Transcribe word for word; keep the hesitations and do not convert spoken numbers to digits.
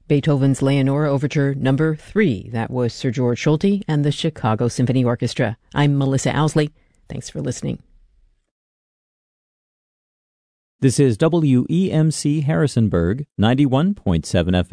Beethoven's Leonora Overture Number three. That was Sir George Solti and the Chicago Symphony Orchestra. I'm Melissa Owsley. Thanks for listening. This is W E M C Harrisonburg, ninety-one point seven F M.